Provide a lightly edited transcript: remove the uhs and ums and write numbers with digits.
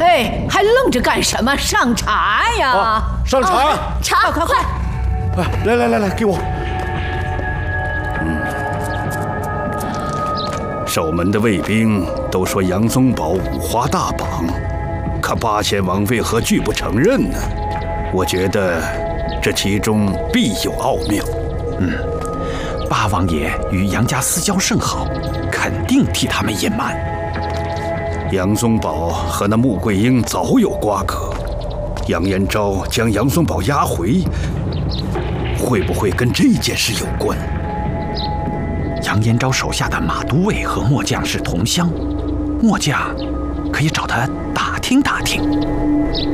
哎，还愣着干什么？上茶呀！ 啊，上茶！ 茶，快！ 来，给我。 守门的卫兵都说杨宗保五花大绑，可八贤王为何拒不承认呢？我觉得这其中必有奥妙。 八王爷与杨家私交甚好，肯定替他们隐瞒。 杨宗保和那穆桂英早有瓜葛，杨延昭将杨宗保押回，会不会跟这件事有关？ 杨延昭手下的马都尉和末将是同乡，末将可以找他打听打听。